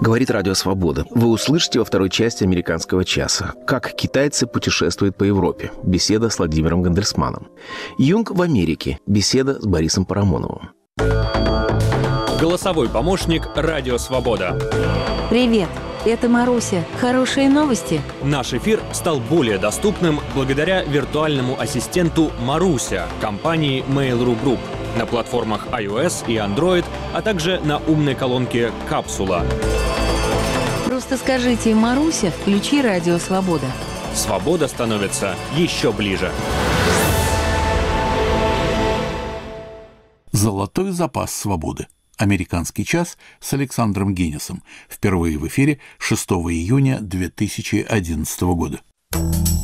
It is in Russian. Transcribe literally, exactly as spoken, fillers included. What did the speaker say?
Говорит Радио Свобода. Вы услышите во второй части «Американского часа». Как китайцы путешествуют по Европе. Беседа с Владимиром Гандельсманом. Юнг в Америке. Беседа с Борисом Парамоновым. Голосовой помощник «Радио Свобода». Привет, это Маруся. Хорошие новости? Наш эфир стал более доступным благодаря виртуальному ассистенту Маруся компании Mail.ru Group на платформах iOS и Android, а также на умной колонке «Капсула». Просто скажите: «Маруся, включи Радио Свобода». Свобода становится еще ближе. Золотой запас свободы. «Американский час» с Александром Гиннесом. Впервые в эфире шестого июня две тысячи одиннадцатого года.